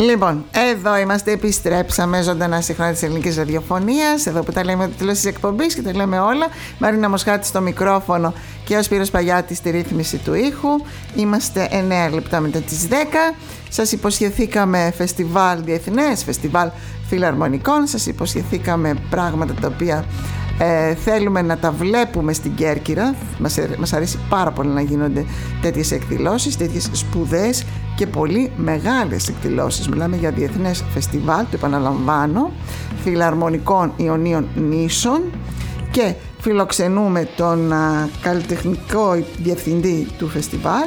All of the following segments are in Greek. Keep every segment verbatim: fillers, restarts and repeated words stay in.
Λοιπόν, εδώ είμαστε, επιστρέψαμε ζωντανά σύγχρονα της ελληνικής ραδιοφωνίας. Εδώ που τα λέμε το τέλος της εκπομπής και τα λέμε όλα. Μαρίνα Μοσχάτη στο μικρόφωνο και ο Σπύρος Παγιάτης στη ρύθμιση του ήχου. Είμαστε εννέα λεπτά μετά τις δέκα. Σας υποσχεθήκαμε φεστιβάλ διεθνές, φεστιβάλ φιλαρμονικών. Σας υποσχεθήκαμε πράγματα τα οποία ε, θέλουμε να τα βλέπουμε στην Κέρκυρα. Μας, μας αρέσει πάρα πολύ να γίνονται τέτοιες εκδηλώσεις, τέτοιες σπουδές και πολύ μεγάλες εκδηλώσεις. Μιλάμε για διεθνές φεστιβάλ, το επαναλαμβάνω, φιλαρμονικών Ιωνίων Νήσων, και φιλοξενούμε τον α, καλλιτεχνικό διευθυντή του φεστιβάλ.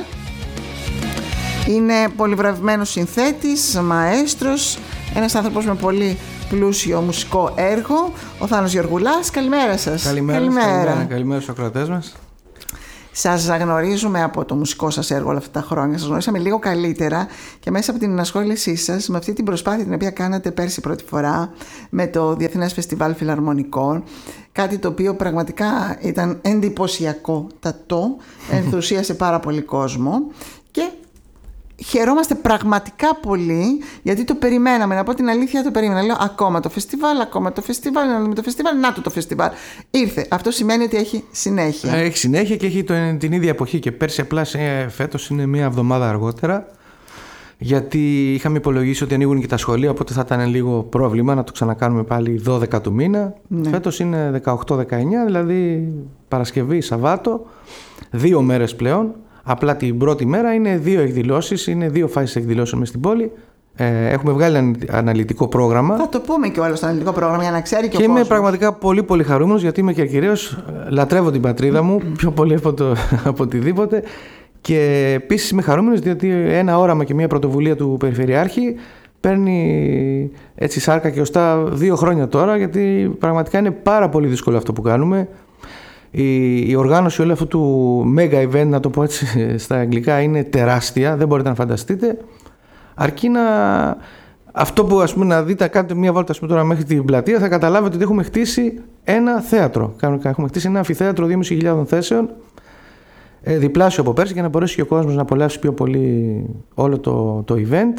Είναι πολυβραβευμένος συνθέτης, μαέστρος, ένας άνθρωπος με πολύ πλούσιο μουσικό έργο, ο Θάνος Γεωργουλάς. Καλημέρα σας. Καλημέρα, καλημέρα. καλημέρα. καλημέρα στους ακροατές μας. Σας γνωρίζουμε από το μουσικό σας έργο όλα αυτά τα χρόνια. Σας γνωρίσαμε λίγο καλύτερα και μέσα από την ενασχόλησή σας με αυτή την προσπάθεια την οποία κάνατε πέρσι πρώτη φορά με το Διεθνές Φεστιβάλ Φιλαρμονικών. Κάτι το οποίο πραγματικά ήταν εντυπωσιακό τατό, ενθουσίασε πάρα πολύ κόσμο και χαιρόμαστε πραγματικά πολύ, γιατί το περιμέναμε. Να πω την αλήθεια, το περίμενα. Λέω ακόμα το φεστιβάλ, ακόμα το φεστιβάλ, να δούμε το φεστιβάλ. Να το το φεστιβάλ. Ήρθε. Αυτό σημαίνει ότι έχει συνέχεια. Έχει συνέχεια και έχει το, την ίδια εποχή. Και πέρσι, απλά φέτος είναι μία εβδομάδα αργότερα. Γιατί είχαμε υπολογίσει ότι ανοίγουν και τα σχολεία, οπότε θα ήταν λίγο πρόβλημα να το ξανακάνουμε πάλι δώδεκα του μήνα. Ναι. Φέτος είναι δεκαοκτώ δεκαεννιά, δηλαδή Παρασκευή, Σαββάτο, δύο μέρες πλέον. Απλά την πρώτη μέρα είναι δύο εκδηλώσεις, είναι δύο φάσεις εκδηλώσεων μες στην πόλη. Ε, έχουμε βγάλει αναλυτικό πρόγραμμα. Θα το πούμε και όλο στο αναλυτικό πρόγραμμα για να ξέρει και, και ο κόσμος. Και είμαι πραγματικά πολύ πολύ χαρούμενος, γιατί είμαι κερκυραίος, λατρεύω την πατρίδα μου πιο πολύ από, το, από οτιδήποτε. Και επίσης είμαι χαρούμενος διότι ένα όραμα και μια πρωτοβουλία του Περιφερειάρχη παίρνει έτσι σάρκα και οστά δύο χρόνια τώρα, γιατί πραγματικά είναι πάρα πολύ δύσκολο αυτό που κάνουμε. Η, η οργάνωση όλου αυτού του mega event, να το πω έτσι στα αγγλικά, είναι τεράστια, δεν μπορείτε να φανταστείτε. Αρκεί να αυτό που, ας πούμε, να δείτε, κάνετε μια βόλτα, ας πούμε, τώρα μέχρι την πλατεία, θα καταλάβετε ότι έχουμε χτίσει ένα θέατρο. Έχουμε χτίσει ένα αμφιθέατρο δύο χιλιάδες πεντακόσιων θέσεων, ε, διπλάσιο από πέρσι, για να μπορέσει και ο κόσμος να απολαύσει πιο πολύ όλο το, το event.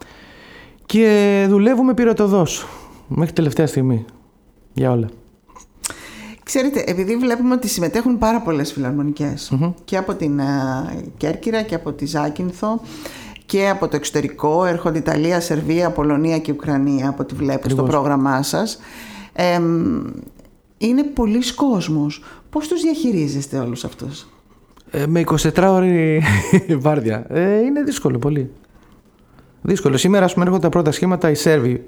Και δουλεύουμε πυροτοδός μέχρι τελευταία στιγμή για όλα. Ξέρετε, επειδή βλέπουμε ότι συμμετέχουν πάρα πολλές φιλαρμονικές mm-hmm. και από την uh, Κέρκυρα και από τη Ζάκυνθο και από το εξωτερικό, έρχονται Ιταλία, Σερβία, Πολωνία και Ουκρανία, από ό,τι βλέπω Ακριβώς. στο πρόγραμμά σας. Ε, είναι πολλής κόσμος. Πώς τους διαχειρίζεστε όλους αυτούς? Ε, με εικοσιτετράωρη βάρδια. Ε, είναι δύσκολο πολύ. Δύσκολο. Σήμερα, ας πούμε, έρχονται τα πρώτα σχήματα οι Σέρβοι.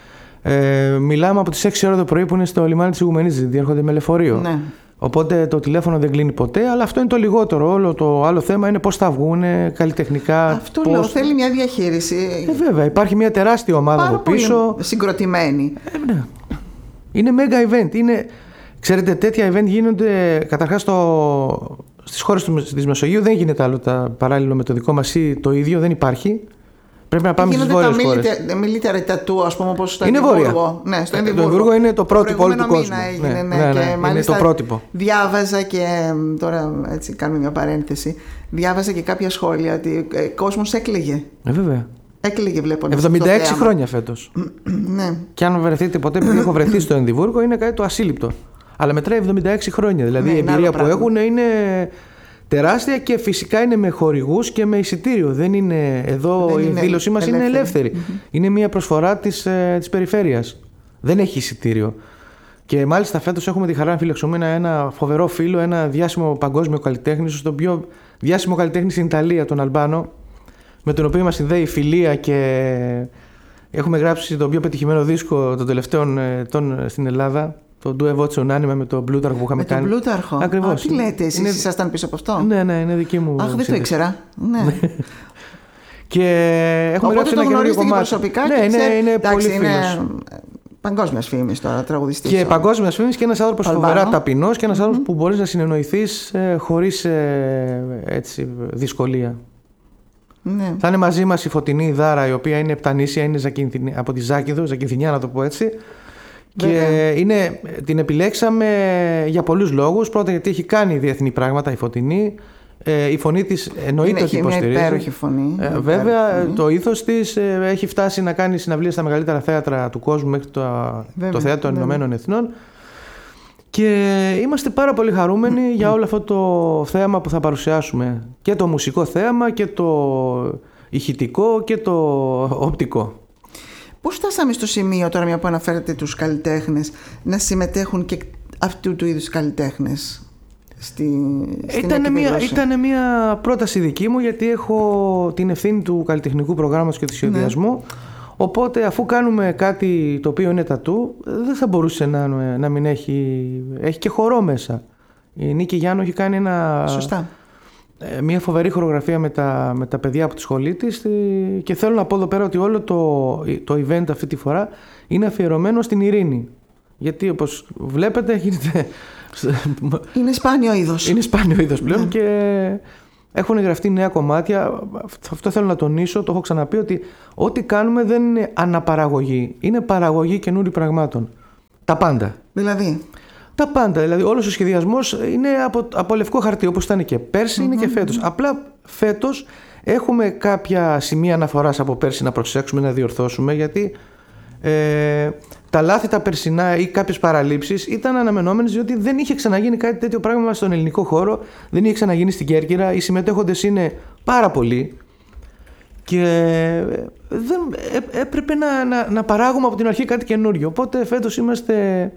Ε, μιλάμε από τις έξι ώρα το πρωί που είναι στο λιμάνι της Ιγουμενής, διέρχονται με λεωφορείο. Ναι. Οπότε το τηλέφωνο δεν κλείνει ποτέ, αλλά αυτό είναι το λιγότερο. Όλο το άλλο θέμα είναι πώς θα βγουν καλλιτεχνικά. Αυτό πώς... λέω, θέλει μια διαχείριση. Ε, βέβαια, υπάρχει μια τεράστια ομάδα πάρα από πίσω. Συγκροτημένη. Ε, ναι. Είναι mega event. Είναι... Ξέρετε, τέτοια event γίνονται καταρχάς στο... στις χώρες της Μεσογείου. Δεν γίνεται άλλο τα... παράλληλο με το δικό μας ή το ίδιο, δεν υπάρχει. Πρέπει να πάμε στις βόρειες χώρες. Γίνονται τα military tattoo, ας πούμε, όπως στο είναι Εδιμβούργο. Ναι, στο Εδιμβούργο. Το Εδιμβούργο είναι το πρότυπο όλου του κόσμου. Έγινε, ναι, ναι, ναι, ναι, και είναι το πρότυπο. Διάβαζα και, τώρα έτσι κάνουμε μια παρένθεση, διάβαζα και κάποια σχόλια ότι ο κόσμος έκλαιγε. Ε, βέβαια. Έκλαιγε βλέποντας εβδομήντα έξι χρόνια φέτος. Ναι. Και αν βρεθείτε ποτέ, επειδή έχω βρεθεί στο Εδιμβούργο, είναι κάτι το ασύλληπτο. Αλλά μετράει εβδομήντα έξι χρόνια. Δηλαδή, ναι, η εμπειρία που έχουν είναι τεράστια και φυσικά είναι με χορηγούς και με εισιτήριο. Δεν είναι εδώ, δεν η είναι δήλωσή μας ελεύθερη. είναι ελεύθερη. Mm-hmm. Είναι μια προσφορά της, ε, της περιφέρειας. Δεν έχει εισιτήριο. Και μάλιστα φέτος έχουμε τη χαρά να φιλοξενούμε ένα φοβερό φίλο, ένα διάσημο παγκόσμιο καλλιτέχνη, στον πιο διάσημο καλλιτέχνη στην Ιταλία, τον Αλμπάνο, με τον οποίο μας συνδέει φιλία και έχουμε γράψει τον πιο πετυχημένο δίσκο των τελευταίων ετών στην Ελλάδα. Το Due Voce Unanime με τον Πλούταρχο που είχαμε με κάνει. Με τον Πλούταρχο. Ακριβώς. Α, τι λέτε, εσείς είναι... ήσασταν πίσω από αυτό? Ναι, ναι, είναι δική μου. Αχ, δεν το ήξερα. Ναι. Και έχουμε γράψει ένα καινούριο κομμάτι. Προσωπικά ναι, και είναι, ξέρει... είναι Εντάξει, πολύ είναι φίλος. Παγκόσμιας φήμης τώρα, τραγουδιστής. Και παγκόσμιας φήμης και ένας άνθρωπος φοβερά ταπεινός και ένας mm-hmm. άνθρωπος που μπορείς να συνεννοηθείς ε, χωρίς ε, έτσι, δυσκολία. Ναι. Θα είναι μαζί μας η Φωτεινή Δάρα, η οποία είναι επτανήσια, είναι από τη Ζάκυνθο, Ζακυνθινιά να το πω έτσι. Και είναι, την επιλέξαμε για πολλούς λόγους. Πρώτα, γιατί έχει κάνει διεθνή πράγματα η Φωτεινή. Ε, η φωνή της εννοείται ότι υποστηρίζει. Είναι υπέροχη φωνή. Ε, βέβαια, φωνή. Το ήθος της ε, έχει φτάσει να κάνει συναυλίες στα μεγαλύτερα θέατρα του κόσμου, μέχρι το, το Θέατρο των Ηνωμένων Εθνών. Και είμαστε πάρα πολύ χαρούμενοι mm. για όλο αυτό το θέαμα που θα παρουσιάσουμε. Και το μουσικό θέαμα και το ηχητικό και το οπτικό. Πώς φτάσαμε στο σημείο, τώρα μια που αναφέρετε τους καλλιτέχνες, να συμμετέχουν και αυτού του είδους καλλιτέχνες στη, στην ήταν μια, ήταν μια πρόταση δική μου, γιατί έχω την ευθύνη του καλλιτεχνικού προγράμματος και του σχεδιασμού. Ναι. Οπότε αφού κάνουμε κάτι το οποίο είναι τατού, δεν θα μπορούσε να, να μην έχει, έχει και χορό μέσα. Η Νίκη Γιάννου έχει κάνει ένα, Σωστά. μια φοβερή χορογραφία με τα, με τα παιδιά από τη σχολή της, και θέλω να πω εδώ πέρα ότι όλο το, το event αυτή τη φορά είναι αφιερωμένο στην ειρήνη. Γιατί όπως βλέπετε γίνεται... Είναι σπάνιο είδος. Είναι σπάνιο είδος πλέον yeah. και έχουν γραφτεί νέα κομμάτια. Αυτό θέλω να τονίσω, το έχω ξαναπεί, ότι ό,τι κάνουμε δεν είναι αναπαραγωγή. Είναι παραγωγή καινούριων πραγμάτων. Τα πάντα. Δηλαδή... Τα πάντα. Δηλαδή όλος ο σχεδιασμός είναι από, από λευκό χαρτί, όπως ήταν και πέρσι, mm-hmm. είναι και φέτος. Απλά φέτος έχουμε κάποια σημεία αναφοράς από πέρσι να προσέξουμε, να διορθώσουμε, γιατί... Ε, τα λάθη τα περσινά ή κάποιες παραλήψεις ήταν αναμενόμενες, διότι δεν είχε ξαναγίνει κάτι τέτοιο πράγμα στον ελληνικό χώρο, δεν είχε ξαναγίνει στην Κέρκυρα. Οι συμμετέχοντες είναι πάρα πολλοί και δεν, έ, έπρεπε να, να, να παράγουμε από την αρχή κάτι καινούριο. Οπότε φέτος είμαστε,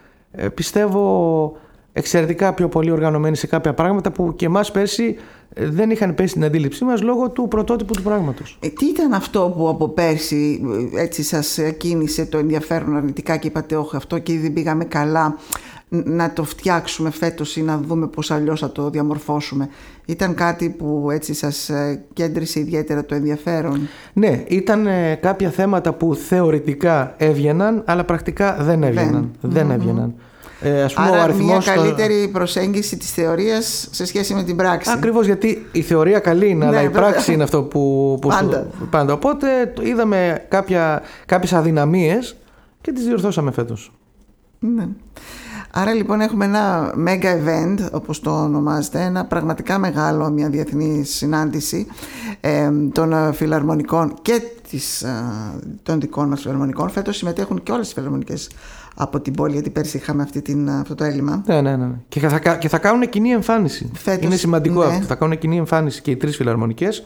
πιστεύω, εξαιρετικά πιο πολύ οργανωμένοι σε κάποια πράγματα που και εμάς πέρσι δεν είχαν πέσει στην αντίληψή μας λόγω του πρωτότυπου του πράγματος. Ε, τι ήταν αυτό που από πέρσι έτσι σας κίνησε το ενδιαφέρον αρνητικά και είπατε όχι, αυτό και ήδη πήγαμε καλά, να το φτιάξουμε φέτος ή να δούμε πώς αλλιώς θα το διαμορφώσουμε? Ήταν κάτι που έτσι σας κέντρισε ιδιαίτερα το ενδιαφέρον? Ναι, ήταν κάποια θέματα που θεωρητικά έβγαιναν, αλλά πρακτικά δεν έβγαιναν. Δεν, δεν mm-hmm. έβγαιναν. Ε, ας πούμε, άρα ο αριθμός μια καλύτερη το... προσέγγιση της θεωρίας σε σχέση με την πράξη. Ακριβώς, γιατί η θεωρία καλή είναι, ναι, αλλά η πράξη είναι αυτό που, που πάντα. Σου... πάντα. Οπότε είδαμε κάποια, κάποιες αδυναμίες και τις διορθώσαμε φέτος. Ναι. Άρα λοιπόν έχουμε ένα mega event, όπως το ονομάζετε, ένα πραγματικά μεγάλο, μια διεθνή συνάντηση ε, των φιλαρμονικών και της, ε, των δικών μας φιλαρμονικών. Φέτος συμμετέχουν και όλες οι φιλαρμονικές από την πόλη, γιατί πέρσι είχαμε αυτή την, αυτό το έλλειμμα. Ναι, ναι, ναι. Και θα, και θα κάνουν κοινή εμφάνιση. Φέτος, είναι σημαντικό, ναι. αυτό. Θα κάνουν κοινή εμφάνιση και οι τρεις φιλαρμονικές.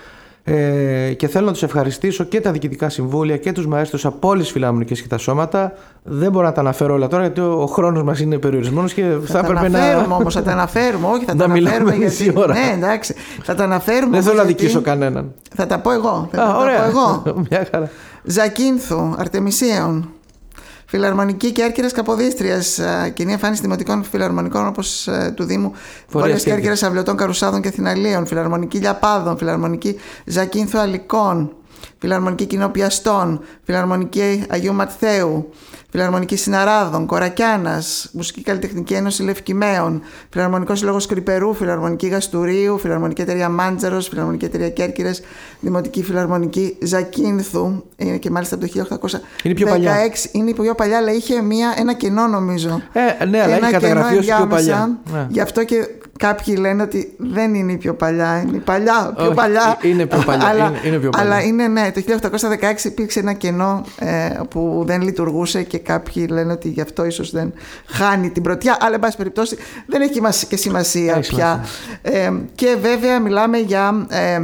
Ε, και θέλω να τους ευχαριστήσω και τα διοικητικά συμβούλια και τους μαέστρους από όλες τις φιλαρμονικές και τα σώματα. Δεν μπορώ να τα αναφέρω όλα τώρα, γιατί ο χρόνος μας είναι περιορισμένος και θα, θα έπρεπε να. Θα τα αναφέρουμε όμως, θα τα αναφέρουμε. Όχι, θα να τα αναφέρουμε. Γιατί... ώρα. Ναι, εντάξει. Θα τα αναφέρουμε. Δεν θέλω να γιατί... δικήσω κανέναν. Θα τα πω εγώ. Θα Α, τα ωραία. πω εγώ. Μια χαρά. Ζακίνθου, Αρτεμισίων. Φιλαρμονική Κέρκυρας Καποδίστριας, κοινή εμφάνιση δημοτικών φιλαρμονικών όπως ε, του Δήμου Βόρειας Κέρκυρας, Αυλωτών, Καρουσάδων και Αθηναλίων, Φιλαρμονική Λιαπάδων, Φιλαρμονική Ζακίνθου Αλικών, Φιλαρμονική Κοινοπιαστών, Φιλαρμονική Αγίου Ματθαίου, Φιλαρμονική Συναράδων, Κορακιάνας, Μουσική Καλλιτεχνική Ένωση Λευκημαίων, Φιλαρμονικό Σύλλογος Κρυπερού, Φιλαρμονική Γαστουρίου, Φιλαρμονική Εταιρεία Μάντζαρος, Φιλαρμονική Εταιρεία Κέρκυρας, Δημοτική Φιλαρμονική Ζακίνθου. Είναι και μάλιστα από το χίλια οκτακόσια δεκαέξι. Είναι πιο παλιά. Είναι πιο παλιά, αλλά είχε μια, ένα κενό νομίζω. Ε, ναι, αλλά έχει καταγραφεί ως πιο παλιά. Ναι. Γι' αυτό και κάποιοι λένε ότι δεν είναι η πιο παλιά, είναι η παλιά, πιο παλιά. Είναι πιο παλιά. αλλά, είναι, είναι πιο παλιά. Αλλά είναι, ναι, το χίλια οκτακόσια δεκαέξι υπήρξε ένα κενό ε, που δεν λειτουργούσε και κάποιοι λένε ότι γι' αυτό ίσως δεν χάνει την πρωτιά. Αλλά, εν πάση περιπτώσει, δεν έχει και σημασία έχει πια. Ε, και βέβαια μιλάμε για ε,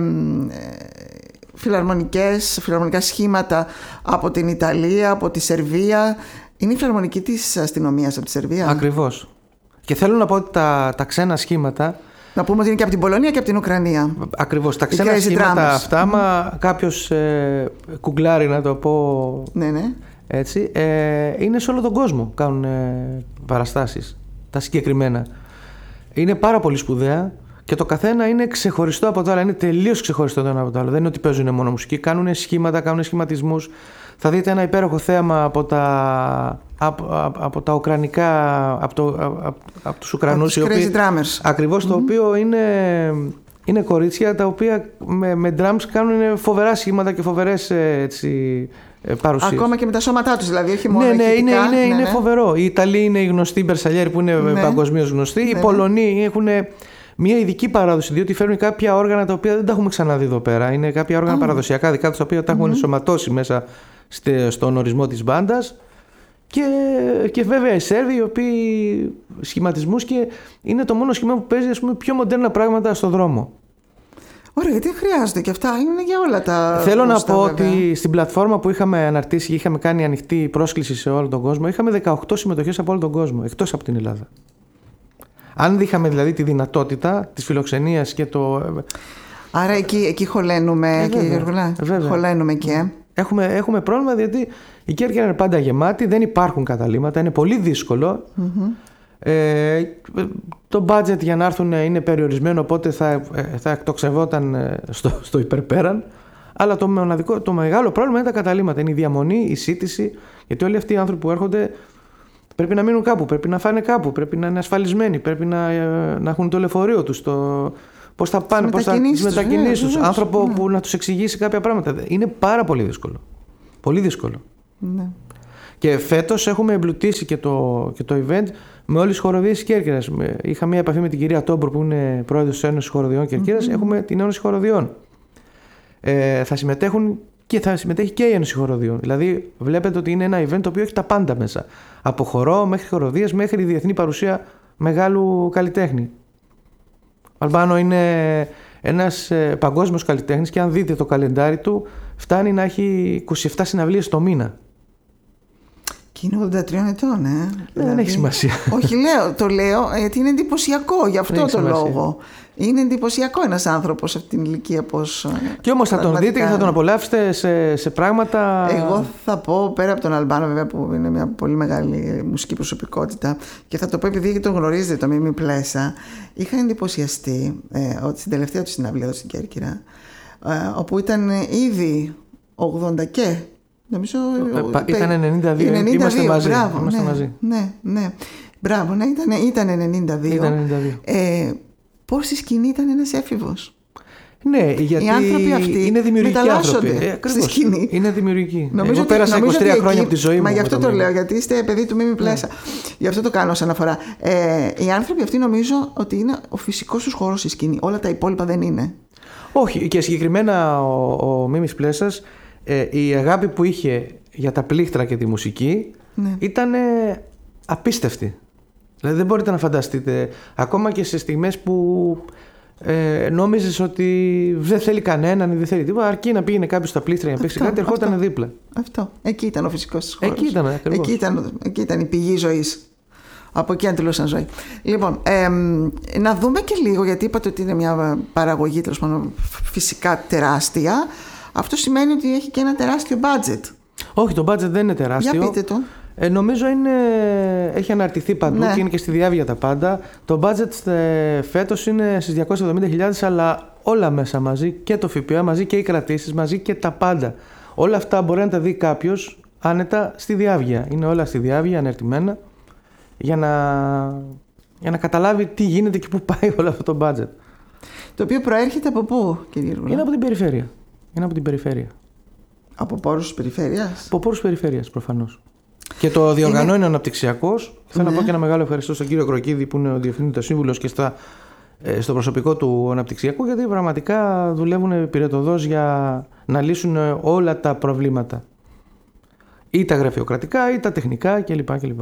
φιλαρμονικές, φιλαρμονικά σχήματα από την Ιταλία, από τη Σερβία. Είναι η φιλαρμονική της αστυνομίας από τη Σερβία. Ακριβώς. Και θέλω να πω ότι τα, τα ξένα σχήματα. Να πούμε ότι είναι και από την Πολωνία και από την Ουκρανία. Ακριβώς. Τα ξένα σχήματα αυτά, άμα mm. κάποιος ε, κουγκλάρει, να το πω. Ναι, ναι. Έτσι, ε, είναι σε όλο τον κόσμο. Κάνουν ε, παραστάσεις. Τα συγκεκριμένα. Είναι πάρα πολύ σπουδαία και το καθένα είναι ξεχωριστό από το άλλο. Είναι τελείως ξεχωριστό το ένα από το άλλο. Δεν είναι ότι παίζουν μόνο μουσική. Κάνουν σχήματα, κάνουν σχηματισμούς. Θα δείτε ένα υπέροχο θέαμα από τα, από, από, από τα ουκρανικά, από, το, από, από τους Ουκρανούς, από τους Crazy Drummers. Ακριβώς, mm-hmm. το οποίο είναι, είναι κορίτσια τα οποία με, με drums κάνουν φοβερά σχήματα και φοβερές έτσι, παρουσίες. Ακόμα και με τα σώματά τους, δηλαδή, όχι μόνο ναι, ναι, ηχητικά, είναι, είναι, ναι, είναι ναι. φοβερό. Οι Ιταλοί είναι οι γνωστοί Μπερσαλιέροι που είναι ναι. παγκοσμίως γνωστοί. Ναι. Οι Πολωνοί έχουν μια ειδική παράδοση, διότι φέρνουν κάποια όργανα τα οποία δεν τα έχουμε ξαναδεί εδώ πέρα. Είναι κάποια όργανα oh. παραδοσιακά δικά τους, τα οποία τα έχουν mm-hmm. ενσωματώσει μέσα στον ορισμό της μπάντας. Και, και βέβαια οι Σέρβοι, οι οποίοι σχηματισμούς, και είναι το μόνο σχήμα που παίζει, ας πούμε, πιο μοντέρνα πράγματα στον δρόμο. Ωραία, γιατί χρειάζονται και αυτά, είναι για όλα τα. Θέλω να πω βέβαια. Ότι στην πλατφόρμα που είχαμε αναρτήσει και είχαμε κάνει ανοιχτή πρόσκληση σε όλο τον κόσμο, είχαμε δεκαοκτώ συμμετοχές από όλο τον κόσμο, εκτός από την Ελλάδα. Αν είχαμε δηλαδή τη δυνατότητα της φιλοξενίας και το. Άρα εκεί, εκεί χωλένουμε, ε, κύριε Γεωργουλά. Χωλένουμε και. Έχουμε, έχουμε πρόβλημα, διότι η Κέρκυρα είναι πάντα γεμάτη, δεν υπάρχουν καταλύματα, είναι πολύ δύσκολο. Mm-hmm. Ε, το budget για να έρθουν είναι περιορισμένο, οπότε θα, θα εκτοξευόταν στο, στο υπερπέραν. Αλλά το, μοναδικό, το μεγάλο πρόβλημα είναι τα καταλύματα, είναι η διαμονή, η σύντηση, γιατί όλοι αυτοί οι άνθρωποι που έρχονται πρέπει να μείνουν κάπου, πρέπει να φάνε κάπου, πρέπει να είναι ασφαλισμένοι, πρέπει να, να έχουν το λεωφορείο τους, το, πώς θα πάνε, πώς θα τις μετακινήσεις τους, άνθρωπο ναι. που να τους εξηγήσει κάποια πράγματα. Είναι πάρα πολύ δύσκολο. Πολύ δύσκολο. Ναι. Και φέτος έχουμε εμπλουτίσει και το, και το event με όλες τις χοροδίες της Κέρκυρας. Είχα μια επαφή με την κυρία Τόμπορ, που είναι πρόεδρος της Ένωσης Χοροδιών Κέρκυρας. Mm-hmm. Έχουμε την Ένωση Χοροδιών. Ε, θα συμμετέχουν και θα συμμετέχει και η Ένωση Χοροδιών. Δηλαδή, βλέπετε ότι είναι ένα event το οποίο έχει τα πάντα μέσα. Από χορό μέχρι χοροδίες μέχρι διεθνή παρουσία μεγάλου καλλιτέχνη. Ο Αλμπάνο είναι ένας ε, παγκόσμιος καλλιτέχνης, και αν δείτε το καλεντάρι του, φτάνει να έχει είκοσι επτά συναυλίες το μήνα. Και είναι ογδόντα τρία ετών, ε. Ε, δηλαδή, δεν έχει σημασία. Όχι, λέω, το λέω γιατί είναι εντυπωσιακό, γι' αυτό το σημασία. Λόγο. Είναι εντυπωσιακό ένας άνθρωπος σε αυτήν την ηλικία. Πώς, και όμως θα τον δείτε και θα τον απολαύσετε σε, σε πράγματα. Εγώ θα πω, πέρα από τον Αλμπάνο, βέβαια, που είναι μια πολύ μεγάλη μουσική προσωπικότητα, και θα το πω επειδή τον γνωρίζετε, το Μίμη Πλέσα, είχα εντυπωσιαστεί ε, ότι στην τελευταία του συναυλία εδώ στην Κέρκυρα, ε, όπου ήταν ήδη ογδόντα και. Νομίζω, ήταν ενενήντα δύο, ενενήντα δύο, είμαστε μαζί. Μπράβο, είμαστε ναι, μαζί. Ναι, ναι. Μπράβο, ναι, ήταν, ήταν ενενήντα δύο. Ήταν ενενήντα δύο. Ε, πώς στη σκηνή ήταν ένας έφηβος. Ναι, γιατί οι άνθρωποι αυτοί είναι δημιουργικοί άνθρωποι. Ε, στη σκηνή. Είναι δημιουργικοί. Νομίζω Εγώ πέρασα είκοσι τρία χρόνια από τη ζωή μου. Μα γι' αυτό το λέω, γιατί είστε παιδί του Μίμη Πλέσα. Yeah. Γι' αυτό το κάνω ως αναφορά. Ε, οι άνθρωποι αυτοί νομίζω ότι είναι ο φυσικός τους χώρος στη σκηνή. Όλα τα υπόλοιπα δεν είναι. Όχι, και συγκεκριμένα ο, ο Μίμης Πλέσας, ε, η αγάπη που είχε για τα πλήκτρα και τη μουσική, ναι, ήταν απίστευτη. Δηλαδή δεν μπορείτε να φανταστείτε, ακόμα και σε στιγμές που ε, νόμιζες ότι δεν θέλει κανέναν ή δεν θέλει τίποτα, αρκεί να πήγαινε κάποιος στα πλήκτρα για να παίξει κάτι, ερχόταν δίπλα. Αυτό. Εκεί ήταν ο φυσικός της χώρος. Εκεί ήταν, ακριβώς. Εκεί ήταν, εκεί ήταν η πηγή ζωής. Από εκεί αντιλούσαν ζωή. Λοιπόν, ε, να δούμε και λίγο, γιατί είπατε ότι είναι μια παραγωγή τέλος πάντων φυσικά τεράστια. Αυτό σημαίνει ότι έχει και ένα τεράστιο budget. Όχι, το budget δεν είναι τεράστιο. Για πείτε το. Ε, νομίζω είναι, έχει αναρτηθεί παντού, ναι, και είναι και στη διάβια τα πάντα. Το budget ε, φέτος είναι στις διακόσιες εβδομήντα χιλιάδες, αλλά όλα μέσα μαζί, και το ΦΠΑ μαζί και οι κρατήσεις μαζί και τα πάντα. Όλα αυτά μπορεί να τα δει κάποιος άνετα στη διάβια. Είναι όλα στη διάβια, αναρτημένα, για να, για να καταλάβει τι γίνεται και πού πάει όλο αυτό το budget. Το οποίο προέρχεται από πού, κύριε Ρούλα? Είναι από την περιφέρεια. Είναι από την περιφέρεια. Από πόρους της περιφέρειας? Από πόρους της περιφέρειας, προφανώς. Και το διοργανώνει είναι... ο αναπτυξιακός. Θέλω, ναι, να πω και ένα μεγάλο ευχαριστώ στον κύριο Κροκίδη, που είναι ο διευθυντής σύμβουλος, και στα, ε, στο προσωπικό του αναπτυξιακού, γιατί πραγματικά δουλεύουν πυρετωδώς για να λύσουν όλα τα προβλήματα. Ή τα γραφειοκρατικά, ή τα τεχνικά κλπ. κλπ.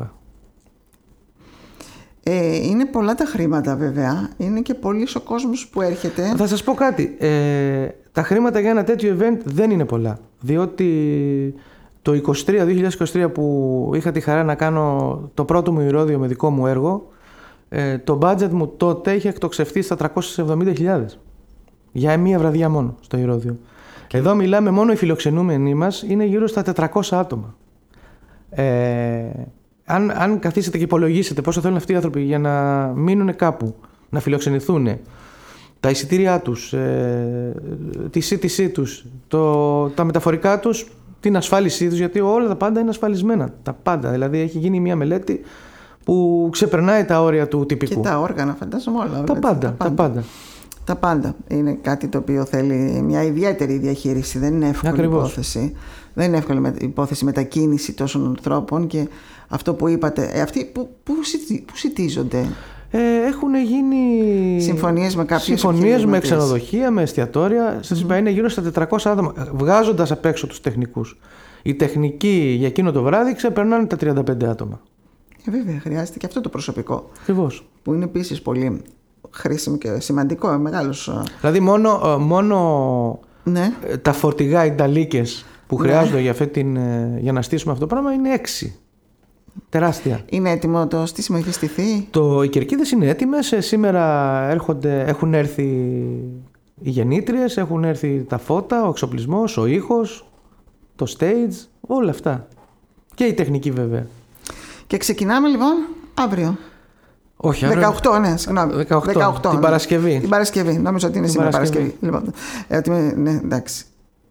Ε, είναι πολλά τα χρήματα, βέβαια. Είναι και πολύς ο κόσμος που έρχεται. Θα σας πω κάτι. Ε, τα χρήματα για ένα τέτοιο event δεν είναι πολλά. Διότι το είκοσι τρία, δύο χιλιάδες είκοσι τρία που είχα τη χαρά να κάνω το πρώτο μου ηρώδιο με δικό μου έργο, ε, το budget μου τότε είχε εκτοξευτεί στα τριακόσιες εβδομήντα χιλιάδες. Για μία βραδιά μόνο στο ηρώδιο. Και... εδώ μιλάμε, μόνο οι φιλοξενούμενοι μας είναι γύρω στα τετρακόσια άτομα. Ε, αν, αν καθίσετε και υπολογίσετε πόσο θέλουν αυτοί οι άνθρωποι για να μείνουν κάπου, να φιλοξενηθούν, τα εισιτήριά τους, ε, τη σύντησή τους, το, τα μεταφορικά τους, την ασφάλισή τους, γιατί όλα τα πάντα είναι ασφαλισμένα. Τα πάντα. Δηλαδή έχει γίνει μια μελέτη που ξεπερνάει τα όρια του τυπικού. Και τα όργανα, φαντάζομαι όλα. Τα πάντα, τα πάντα. Τα πάντα. Τα πάντα. Είναι κάτι το οποίο θέλει μια ιδιαίτερη διαχείριση. Δεν είναι εύκολη Ακριβώς. υπόθεση. Δεν είναι εύκολη υπόθεση μετακίνηση τόσων ανθρώπων, και αυτό που είπατε, ε, αυτοί που, που, που σητίζονται. Ε, έχουν γίνει συμφωνίες με κάποιες συμφωνίες με ξενοδοχεία, με εστιατόρια. Σας είπα, είναι γύρω στα τετρακόσια άτομα, βγάζοντας απ' έξω τους τεχνικούς. Οι τεχνικοί για εκείνο το βράδυ ξεπερνάνε τα τριάντα πέντε άτομα. Ε, βέβαια, χρειάζεται και αυτό το προσωπικό. Ακριβώς. Που είναι επίσης πολύ χρήσιμο και σημαντικό, μεγάλος. Δηλαδή, μόνο, μόνο ναι. τα φορτηγά, οι νταλίκες που χρειάζονται ναι. για, αυτή την, για να στήσουμε αυτό το πράγμα είναι έξι. Τεράστια. Είναι έτοιμο το στήσιμο, έχει στηθεί? Το, οι κερκίδες είναι έτοιμες. Σήμερα έρχονται, έχουν έρθει οι γεννήτριες, έχουν έρθει τα φώτα, ο εξοπλισμός, ο ήχος, το stage, όλα αυτά. Και η τεχνική βέβαια. Και ξεκινάμε λοιπόν αύριο. Όχι, αύριο. δεκαοκτώ, ναι, συγγνώμη. δεκαοκτώ, δεκαοκτώ την ναι. Παρασκευή. Την Παρασκευή, νόμιζα ότι είναι την σήμερα Παρασκευή. Παρασκευή. Λοιπόν, ε, ναι, εντάξει.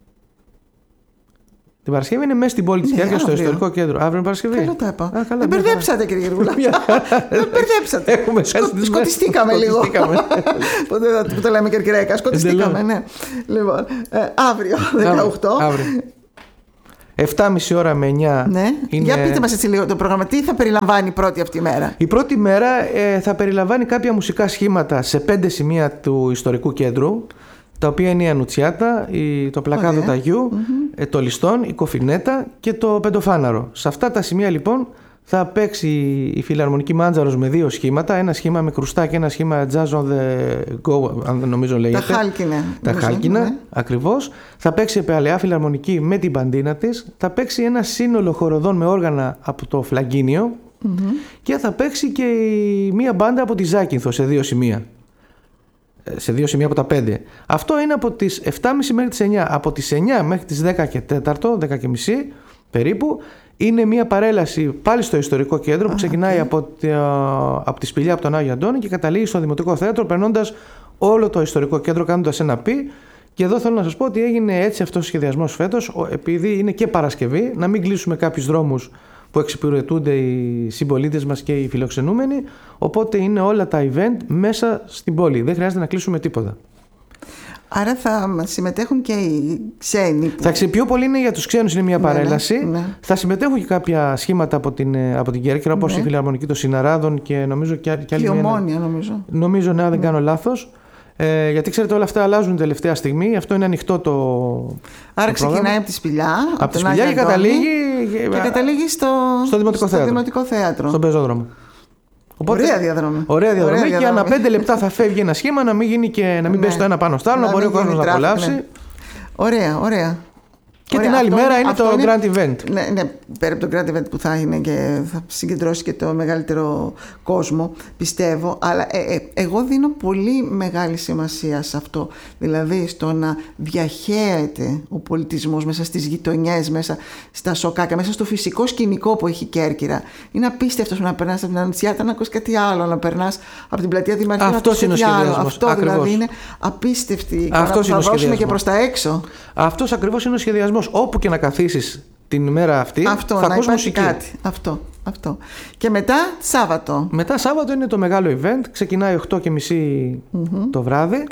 Την Παρασκευή είναι μέσα στην πόλη της Κέρκυρας, στο ιστορικό κέντρο. Αύριο είναι Παρασκευή. Καλά τα είπα. Α, καλά, δεν μπερδέψατε, κύριε Γεργούλα. Δεν μπερδέψατε. Έχουμε Σκο... Σκοτιστήκαμε λίγο. Που το λέμε κερκυραϊκά. Σκοτιστήκαμε, ναι. Λοιπόν, ε, αύριο, δεκαοκτώ. Αύριο. εφτά και μισή ώρα με εννιά. Ναι. Είναι... Για πείτε μας έτσι λίγο το πρόγραμμα. Τι θα περιλαμβάνει η πρώτη αυτή μέρα? Η πρώτη μέρα ε, θα περιλαμβάνει κάποια μουσικά σχήματα σε πέντε σημεία του ιστορικού κέντρου, τα οποία είναι η Ανουτσιάτα, η, το πλακάδο Ωραία. Ταγιού, Mm-hmm. ε, το Λιστόν, η Κοφινέτα και το Πεντοφάναρο. Σε αυτά τα σημεία λοιπόν θα παίξει η Φιλαρμονική Μάντζαρος με δύο σχήματα, ένα σχήμα με κρουστά και ένα σχήμα Jazz on the Go, αν δεν νομίζω λέγεται. Τα χάλκινα. Τα χάλκινα, ναι. Ακριβώς. Θα παίξει η Παλαιά Φιλαρμονική με την μπαντίνα της. Θα παίξει ένα σύνολο χοροδών με όργανα από το Φλαγκίνιο Mm-hmm. και θα παίξει και η, μία μπάντα από τη Ζάκυνθο σε δύο σημεία. Σε δύο σημεία από τα πέντε. Αυτό είναι από τις εφτά και μισή μέχρι τις εννιά. Από τις εννιά μέχρι τις δέκα και τέσσερα, δέκα και μισή περίπου, είναι μια παρέλαση πάλι στο ιστορικό κέντρο που ξεκινάει okay. από, τη, από τη σπηλιά από τον Άγιο Αντώνη και καταλήγει στο Δημοτικό Θέατρο, περνώντας όλο το ιστορικό κέντρο, κάνοντας ένα πι. Και εδώ θέλω να σας πω ότι έγινε έτσι αυτός ο σχεδιασμός φέτος, επειδή είναι και Παρασκευή, να μην κλείσουμε κάποιους δρόμους που εξυπηρετούνται οι συμπολίτες μας και οι φιλοξενούμενοι, οπότε είναι όλα τα event μέσα στην πόλη, δεν χρειάζεται να κλείσουμε τίποτα. Άρα θα συμμετέχουν και οι ξένοι που... Θα πιο πολύ είναι για τους ξένους, είναι μια ναι, παρέλαση. Ναι, ναι. Θα συμμετέχουν και κάποια σχήματα από την, από την Κέρκυρα, όπως ναι. η Φιλαρμονική των Συναράδων και νομίζω και, και άλλη μια. Η Ομόνια νομίζω. Νομίζω, ναι, δεν ναι. κάνω λάθος. Ε, γιατί ξέρετε, όλα αυτά αλλάζουν τελευταία στιγμή. Αυτό είναι ανοιχτό το. Άρα το ξεκινάει πρόγραμμα. από τη σπηλιά. Από, από τη σπηλιά και καταλήγει. Και καταλήγει στο, στο Δημοτικό, στο θέατρο. Δημοτικό Θέατρο. Στον πεζόδρομο. Οπότε, ωραία διαδρομή. Ωραία διαδρομή. Ωραία και διαδρομή. ανά πέντε λεπτά θα φεύγει ένα σχήμα, να μην, γίνει και, να μην ναι. πέσει το ένα πάνω στο άλλο, να, να μπορεί ο κόσμος να απολαύσει. Ναι. Ωραία, ωραία. Και ωραία, την άλλη αυτό, μέρα είναι το είναι, Grand Event. Ναι, ναι, πέρα από το Grand Event που θα είναι και θα συγκεντρώσει και το μεγαλύτερο κόσμο, πιστεύω. Αλλά ε, ε, εγώ δίνω πολύ μεγάλη σημασία σε αυτό. Δηλαδή στο να διαχέεται ο πολιτισμός μέσα στις γειτονιές, μέσα στα σοκάκια, μέσα στο φυσικό σκηνικό που έχει η Κέρκυρα. Είναι απίστευτο να περνάς από την Ανουτσιάτα να ακούσει κάτι άλλο, να περνάς από την πλατεία Δημαρχείου να ακούσει κάτι άλλο. Αυτό ακριβώς. Δηλαδή είναι απίστευτη εικόνα που θα δώσουμε και προς τα έξω. Αυτός ακριβώς είναι ο σχεδιασμός. Όπου και να καθίσεις την ημέρα αυτή, αυτό, θα ακούς μουσική. Κάτι. Αυτό, αυτό. Και μετά Σάββατο. Μετά Σάββατο είναι το μεγάλο event. Ξεκινάει οκτώ και μισή mm-hmm. το βράδυ.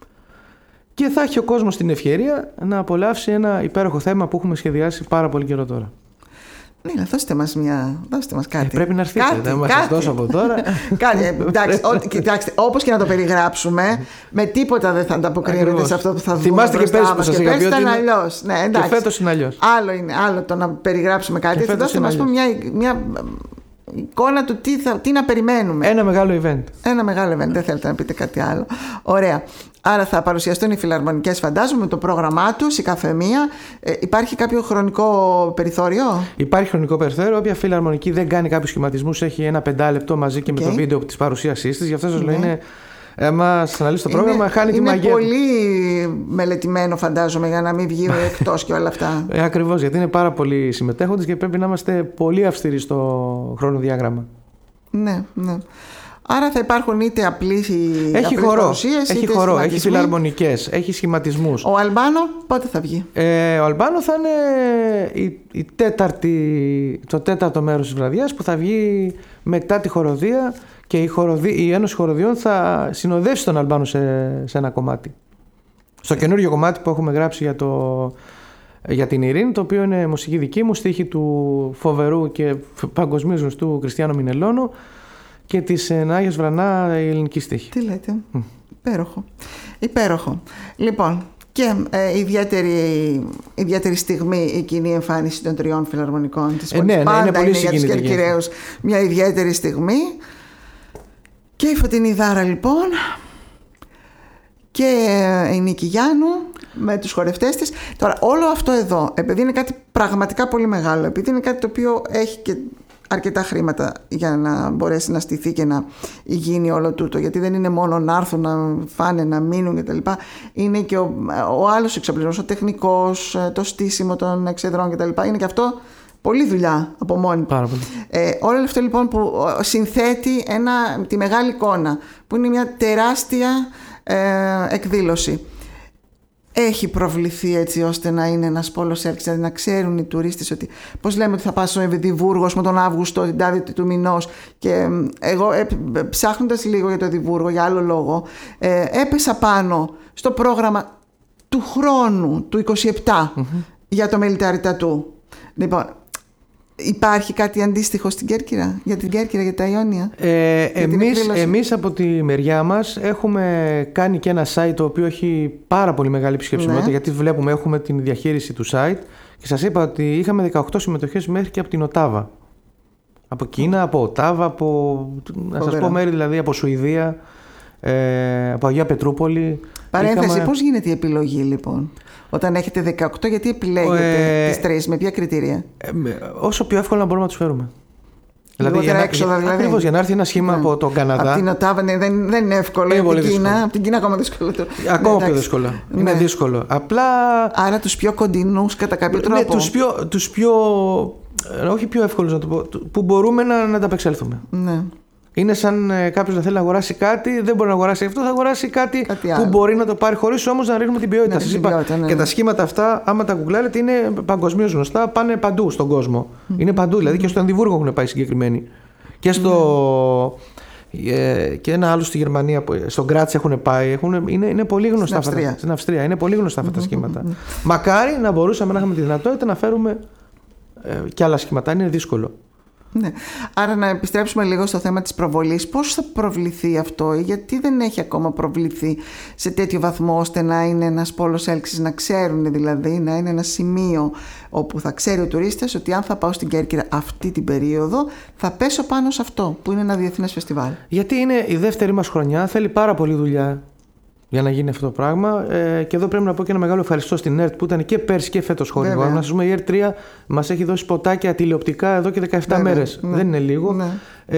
Και θα έχει ο κόσμος την ευκαιρία να απολαύσει ένα υπέροχο θέμα που έχουμε σχεδιάσει πάρα πολύ καιρό τώρα. Ναι, δώστε μας, μια, δώστε μας κάτι. Ε, πρέπει να έρθετε, κάτι, δεν μας σας δώσω από τώρα. Κάτι, εντάξει, ό, κοιτάξτε, όπως και να το περιγράψουμε, με τίποτα δεν θα ανταποκρίνεται σε αυτό που θα δούμε. Θυμάστε και πέρσι που σας είχα πει ότι είναι αλλιώς. Ναι, εντάξει. Και φέτος είναι αλλιώς. Άλλο είναι, άλλο το να περιγράψουμε κάτι. Θα δώστε μας πούμε μια, μια εικόνα του τι, θα, τι να περιμένουμε. Ένα μεγάλο event. Ένα μεγάλο event, δεν θέλετε να πείτε κάτι άλλο. Ωραία. Άρα θα παρουσιαστούν οι φιλαρμονικές, φαντάζομαι, το πρόγραμμά τους, η καθεμία. Ε, υπάρχει κάποιο χρονικό περιθώριο? Υπάρχει χρονικό περιθώριο. Όποια φιλαρμονική δεν κάνει κάποιους σχηματισμούς έχει ένα πεντάλεπτο μαζί και okay. με το βίντεο της παρουσίασής της. Γι' αυτό σας λέω είναι. Εμάς αναλύσει το πρόγραμμα, είναι, χάνει τη μαγεία. Είναι πολύ μελετημένο, φαντάζομαι, για να μην βγει εκτός και όλα αυτά. Ε, ακριβώς, γιατί είναι πάρα πολλοί συμμετέχοντες και πρέπει να είμαστε πολύ αυστηροί στο χρονοδιάγραμμα. Ναι, ναι. Άρα θα υπάρχουν είτε απλή έχει χορό, έχει, χορό έχει φιλαρμονικές, έχει σχηματισμούς. Ο Αλμπάνο πότε θα βγει? Ε, ο Αλμπάνο θα είναι η, η τέταρτη, το τέταρτο μέρος της βραδιάς που θα βγει μετά τη χοροδία και η, χοροδί, η Ένωση Χοροδιών θα συνοδεύσει τον Αλμπάνο σε, σε ένα κομμάτι. Στο καινούριο κομμάτι που έχουμε γράψει για, το, για την Ειρήνη, το οποίο είναι μουσική δική μου, στίχη του φοβερού και παγκοσμίως γνωστού Κριστιάνο Μινελώνο και της Νάγιας Βρανά η ελληνική στίχη. Τι λέτε, mm. υπέροχο. Υπέροχο. Λοιπόν, και ε, ιδιαίτερη, ιδιαίτερη στιγμή η κοινή εμφάνιση των τριών φιλαρμονικών της πόλης. Ε, ναι, Πάντα ναι, είναι πολύ είναι για τους Κερκυραίους μια ιδιαίτερη στιγμή. Και η Φωτεινή Δάρα λοιπόν και η Νίκη Γιάννου με τους χορευτές της. Τώρα όλο αυτό εδώ, επειδή είναι κάτι πραγματικά πολύ μεγάλο, επειδή είναι κάτι το οποίο έχει και αρκετά χρήματα για να μπορέσει να στηθεί και να γίνει όλο τούτο, γιατί δεν είναι μόνο να έρθουν, να φάνε, να μείνουν κτλ. Είναι και ο, ο άλλος εξοπλισμός, ο τεχνικός, το στήσιμο των εξεδρών κτλ. Είναι και αυτό πολλή δουλειά από μόνη του. Ε, όλο αυτό λοιπόν που συνθέτει ένα, τη μεγάλη εικόνα, που είναι μια τεράστια ε, εκδήλωση. Έχει προβληθεί έτσι ώστε να είναι ένας πόλος έλξης, δηλαδή να ξέρουν οι τουρίστες ότι, πώς λέμε ότι θα πας στο Εδιμβούργο με τον Αύγουστο, την τάδε του μηνός, και εγώ ε, ψάχνοντας λίγο για το Εδιμβούργο για άλλο λόγο, ε, έπεσα πάνω στο πρόγραμμα του χρόνου του είκοσι επτά mm-hmm. για το Μελιτάρι του. Λοιπόν, υπάρχει κάτι αντίστοιχο στην Κέρκυρα, για την Κέρκυρα, για τα Ιόνια? Ε, εμείς, εμείς από τη μεριά μας έχουμε κάνει και ένα site το οποίο έχει πάρα πολύ μεγάλη επισκεψιμότητα, ναι. γιατί βλέπουμε, έχουμε την διαχείριση του site και σας είπα ότι είχαμε δεκαοκτώ συμμετοχές μέχρι και από την Οτάβα. Από Κίνα, από Οτάβα, από, να σας πω μέρη δηλαδή, από Σουηδία, ε, από Αγία Πετρούπολη. Παρένθεση, είχαμε... πώς γίνεται η επιλογή λοιπόν? Όταν έχετε δεκαοκτώ, γιατί επιλέγετε ε, τις τρεις, με ποια κριτήρια? Ε, όσο πιο εύκολα μπορούμε να τους φέρουμε. Δηλαδή, για, έξοδα, δηλαδή. Ακριβώς, για να έρθει ένα σχήμα ναι. από τον Καναδά. Από την Οτάβα ναι, δεν, δεν είναι εύκολο. Είναι από, την Κίνα, από την Κίνα ακόμα δύσκολο. Ακόμα ναι, πιο δύσκολο. Ναι. Είναι δύσκολο. Απλά... Άρα τους πιο κοντινούς κατά κάποιο τρόπο. Ναι, τους πιο, τους πιο... όχι πιο εύκολους να το πω, που μπορούμε να, να ανταπεξέλθουμε. Ναι. Είναι σαν ε, κάποιος να θέλει να αγοράσει κάτι, δεν μπορεί να αγοράσει αυτό, θα αγοράσει κάτι, κάτι που μπορεί να το πάρει, χωρίς όμως να ρίχνουμε την ποιότητα. Ναι, την ποιότητα ναι. Και τα σχήματα αυτά, άμα τα γκουγκλάρετε, είναι παγκοσμίως γνωστά, πάνε παντού στον κόσμο. Mm. Είναι παντού, δηλαδή και στο Εδιμβούργο έχουν πάει συγκεκριμένοι. Και στο. Mm. Ε, και ένα άλλο στη Γερμανία, στον Γκράτς έχουν πάει. Έχουν, είναι, είναι πολύ γνωστά στην Αυστρία. Αυτά, στην Αυστρία. Είναι πολύ γνωστά αυτά τα σχήματα. Mm-hmm. Μακάρι να μπορούσαμε να έχουμε τη δυνατότητα να φέρουμε ε, και άλλα σχήματα. Είναι δύσκολο. Ναι. Άρα να επιστρέψουμε λίγο στο θέμα της προβολής. Πώς θα προβληθεί αυτό, γιατί δεν έχει ακόμα προβληθεί σε τέτοιο βαθμό ώστε να είναι ένας πόλος έλξης, να ξέρουν δηλαδή, να είναι ένα σημείο όπου θα ξέρει ο τουρίστας ότι αν θα πάω στην Κέρκυρα αυτή την περίοδο θα πέσω πάνω σε αυτό που είναι ένα διεθνές φεστιβάλ? Γιατί είναι η δεύτερη μας χρονιά, θέλει πάρα πολύ δουλειά για να γίνει αυτό το πράγμα. Ε, και εδώ πρέπει να πω και ένα μεγάλο ευχαριστώ στην ΕΡΤ που ήταν και πέρσι και φέτος χορηγό. Να σας πούμε, η ΕΡΤ τρία μας έχει δώσει σποτάκια τηλεοπτικά εδώ και δεκαεπτά Βέβαια. μέρες. Ναι. Δεν είναι λίγο. Ναι.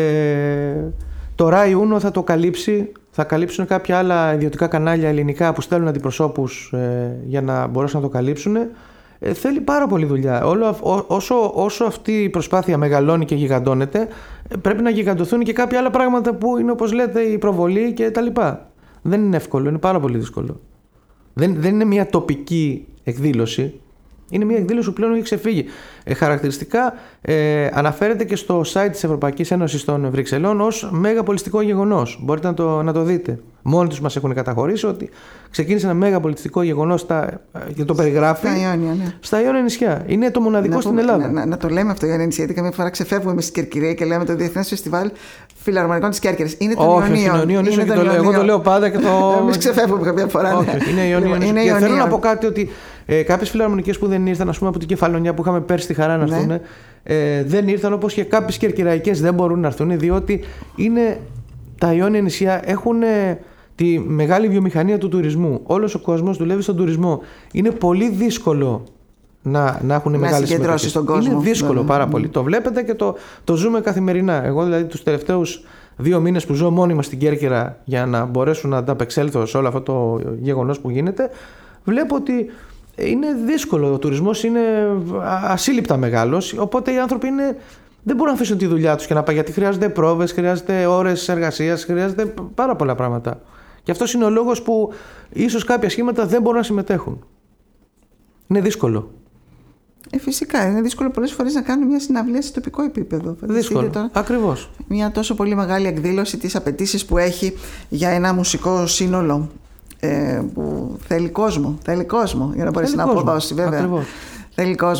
Ε, το Ράι Ούνο θα το καλύψει. Θα καλύψουν κάποια άλλα ιδιωτικά κανάλια ελληνικά που στέλνουν αντιπροσώπους ε, για να μπορέσουν να το καλύψουν. Ε, θέλει πάρα πολύ δουλειά. Όλο, ό, όσο, όσο αυτή η προσπάθεια μεγαλώνει και γιγαντώνεται, πρέπει να γιγαντωθούν και κάποια άλλα πράγματα που είναι, όπως λέτε, η προβολή κτλ. Δεν είναι εύκολο, είναι πάρα πολύ δύσκολο. Δεν, δεν είναι μια τοπική εκδήλωση. Είναι μια εκδήλωση που πλέον έχει ξεφύγει. Ε, χαρακτηριστικά ε, αναφέρεται και στο site της Ευρωπαϊκής Ένωσης των Βρυξελών ως μέγα πολιτιστικό γεγονός. Μπορείτε να το, να το δείτε. Μόνοι τους μας έχουν καταχωρήσει ότι ξεκίνησε ένα μέγα πολιτιστικό γεγονός στα, και το περιγράφει. Στα Ιόνια, ναι. Στα Ιόνια νησιά. Είναι το μοναδικό να στην πω, Ελλάδα. Να, να, να το λέμε αυτό, Ιόνια νησιά, γιατί καμιά φορά ξεφεύγουμε εμείς στην Κερκυρία και λέμε το Διεθνές Φεστιβάλ Φιλαρμονικών της Κέρκυρας. Είναι το Ιωνίων. Εγώ το λέω πάντα και το. Εμείς ξεφεύγουμε κάποια φορά. Όχι, είναι Ιωνίων. Και θέλω να πω κάτι ότι ε, κάποιες φιλαρμονικές που δεν ήρθαν, ας πούμε από την Κεφαλονιά που είχαμε πέρσι τη χαρά να έρθουν, ναι. ε, δεν ήρθαν, όπως και κάποιες κερκυραϊκές δεν μπορούν να έρθουν, διότι είναι, τα Ιόνια νησιά έχουν ε, τη μεγάλη βιομηχανία του τουρισμού. Όλος ο κόσμος δουλεύει στον τουρισμό. Είναι πολύ δύσκολο να, να έχουν μεγάλες συμμετοχές. Στον κόσμο. Είναι δύσκολο πάρα πολύ. Το βλέπετε και το, το ζούμε καθημερινά. Εγώ δηλαδή τους τελευταίους δύο μήνες που ζω μόνιμα στην Κέρκυρα για να μπορέσω να ανταπεξέλθω σε όλο αυτό το γεγονός που γίνεται, βλέπω ότι είναι δύσκολο. Ο τουρισμός είναι ασύλληπτα μεγάλος, οπότε οι άνθρωποι είναι, δεν μπορούν να αφήσουν τη δουλειά τους και να πάει, γιατί χρειάζονται πρόβες, χρειάζεται ώρες εργασίας, χρειάζεται πάρα πολλά πράγματα. Και αυτός είναι ο λόγος που ίσως κάποια σχήματα δεν μπορούν να συμμετέχουν. Είναι δύσκολο. Ε, φυσικά, είναι δύσκολο πολλές φορές να κάνουν μια συναυλία σε τοπικό επίπεδο. Δύσκολο, τώρα, ακριβώς. Μια τόσο πολύ μεγάλη εκδήλωση, τις απαιτήσεις που έχει για ένα μουσικό σύνολο ε, που θέλει κόσμο, θέλει κόσμο για να μπορέσει να αποδώσει, βέβαια. Ακριβώς. Θέλει κόσμο.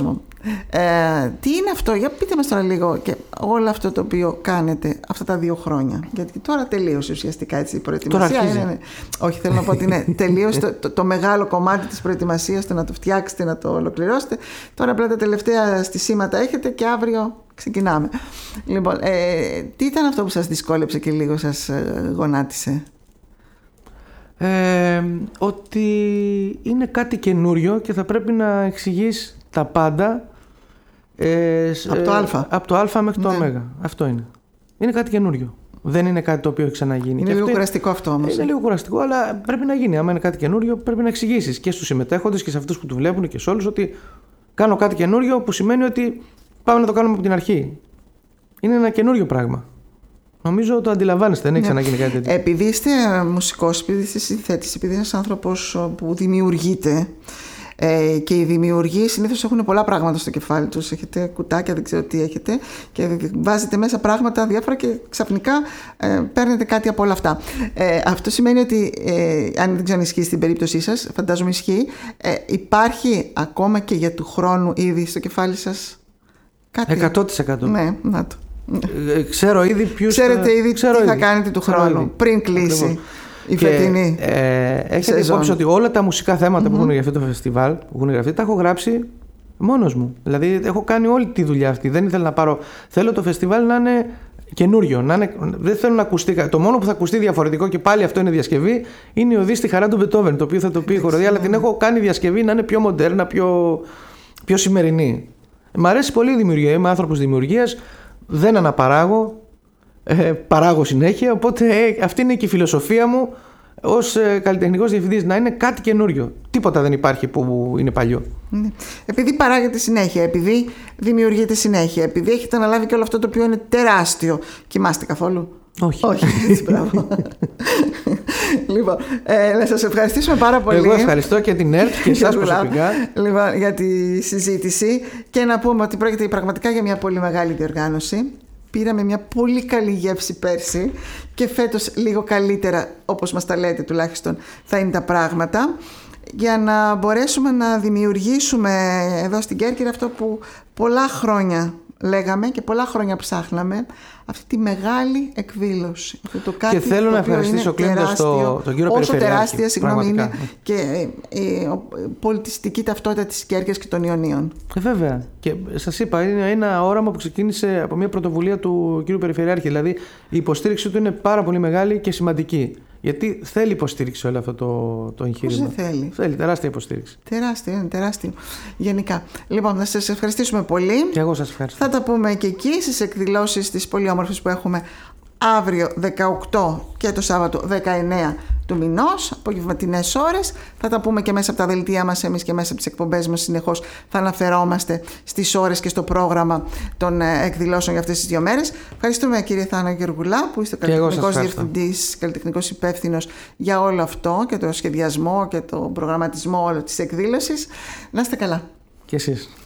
Ε, τι είναι αυτό, για πείτε μας τώρα λίγο και όλο αυτό το οποίο κάνετε αυτά τα δύο χρόνια. Γιατί τώρα τελείωσε ουσιαστικά έτσι η προετοιμασία. Είναι, είναι, όχι, θέλω να πω ότι είναι τελείωσε το, το, το μεγάλο κομμάτι της προετοιμασίας, το να το φτιάξετε, να το ολοκληρώσετε. Τώρα απλά τα τελευταία στισίματα έχετε και αύριο ξεκινάμε. Λοιπόν, ε, τι ήταν αυτό που σας δυσκόλεψε και λίγο σας γονάτισε? Ε, ότι είναι κάτι καινούριο και θα πρέπει να εξηγείς τα πάντα ε, από το Α από το Α μέχρι το ναι. Ω. Αυτό είναι. Είναι κάτι καινούριο. Δεν είναι κάτι το οποίο έχει ξαναγίνει. Είναι και λίγο αυτό κουραστικό αυτό όμως. Είναι λίγο κουραστικό, αλλά πρέπει να γίνει. Άμα είναι κάτι καινούριο, πρέπει να εξηγήσεις και στους συμμετέχοντες και σε αυτούς που του βλέπουν και σε όλους ότι κάνω κάτι καινούριο, που σημαίνει ότι πάμε να το κάνουμε από την αρχή. Είναι ένα καινούριο πράγμα. Νομίζω το αντιλαμβάνεστε, δεν έχει ξαναγίνει κάτι τέτοιο. Επειδή είστε μουσικός, επειδή είστε συνθέτης, επειδή είσαι ένας άνθρωπος που δημιουργείται, ε, και οι δημιουργοί συνήθως έχουν πολλά πράγματα στο κεφάλι τους. Έχετε κουτάκια, δεν ξέρω τι έχετε, και βάζετε μέσα πράγματα διάφορα και ξαφνικά ε, παίρνετε κάτι από όλα αυτά. Ε, αυτό σημαίνει ότι, ε, αν δεν ξέρω αν ισχύει στην περίπτωσή σας, φαντάζομαι ισχύει, ε, υπάρχει ακόμα και για του χρόνου ήδη στο κεφάλι σας κάτι? εκατό τοις εκατό. Ναι, να το. Ε, ξέρω ήδη ποιους. Ξέρετε ήδη ξέρω τι ήδη. θα κάνετε του χρόνου, ήδη. Πριν κλείσει. Ακριβώς. Η φετινή. Ε, έχετε υπόψη ότι όλα τα μουσικά θέματα mm-hmm. που έχουν για αυτό το φεστιβάλ, που έχουν γραφτεί, τα έχω γράψει μόνος μου. Δηλαδή έχω κάνει όλη τη δουλειά αυτή. Δεν ήθελα να πάρω. Θέλω το φεστιβάλ να είναι καινούριο. Να είναι... Δεν θέλω να ακουστεί. Το μόνο που θα ακουστεί διαφορετικό, και πάλι αυτό είναι διασκευή, είναι η Οδή στη χαρά του Μπετόβεν. Το οποίο θα το πει η χοροδία, αλλά την έχω κάνει διασκευή να είναι πιο μοντέρνα, πιο, πιο σημερινή. Μ' αρέσει πολύ η δημιουργία. Είμαι άνθρωπος δημιουργίας. Δεν αναπαράγω. Ε, παράγω συνέχεια, οπότε ε, αυτή είναι και η φιλοσοφία μου ως ε, καλλιτεχνικός διευθυντής, να είναι κάτι καινούριο. Τίποτα δεν υπάρχει που είναι παλιό. Ναι. Επειδή παράγετε συνέχεια, επειδή δημιουργείτε συνέχεια, επειδή έχετε αναλάβει και όλο αυτό το οποίο είναι τεράστιο. Κοιμάστε καθόλου? Όχι. Όχι, έτσι, μπράβο. Λοιπόν, ε, να σας ευχαριστήσουμε πάρα πολύ. Εγώ ευχαριστώ και την ΕΡΤ και εσάς προσωπικά. Λοιπόν, για τη συζήτηση, και να πούμε ότι πρόκειται πραγματικά για μια πολύ μεγάλη διοργάνωση. Πήραμε μια πολύ καλή γεύση πέρσι και φέτος λίγο καλύτερα, όπως μας τα λέτε τουλάχιστον, θα είναι τα πράγματα, για να μπορέσουμε να δημιουργήσουμε εδώ στην Κέρκυρα αυτό που πολλά χρόνια λέγαμε και πολλά χρόνια ψάχναμε, αυτή τη μεγάλη εκδήλωση. Το κάτι και θέλω να ευχαριστήσω κλείνοντας το, τον κύριο όσο Περιφερειάρχη. Τεράστια, συγγνώμη, είναι και η πολιτιστική ταυτότητα της Κέρκυρας και των Ιωνίων. Ε, βέβαια. Και σας είπα, είναι ένα όραμα που ξεκίνησε από μια πρωτοβουλία του κύριου Περιφερειάρχη. Δηλαδή η υποστήριξη του είναι πάρα πολύ μεγάλη και σημαντική. Γιατί θέλει υποστήριξη όλο αυτό το, το εγχείρημα. Πώς δεν θέλει. Θέλει τεράστια υποστήριξη. Τεράστιο, είναι τεράστιο. Γενικά. Λοιπόν, να σας ευχαριστήσουμε πολύ. Και εγώ σας ευχαριστώ. Θα τα πούμε και εκεί στις εκδηλώσεις τις πολύ όμορφες που έχουμε αύριο δεκαοκτώ και το Σάββατο δεκαεννέα του μηνός, απογευματινές ώρες. Θα τα πούμε και μέσα από τα δελτία μας, εμείς και μέσα από τις εκπομπές μας συνεχώς θα αναφερόμαστε στις ώρες και στο πρόγραμμα των εκδηλώσεων για αυτές τις δύο μέρες. Ευχαριστούμε, κύριε Θάνο Γεωργουλά, που είστε καλλιτεχνικός διευθυντής, καλλιτεχνικός υπεύθυνος για όλο αυτό και το σχεδιασμό και το προγραμματισμό όλη της εκδήλωσης. Να είστε καλά. Και εσείς.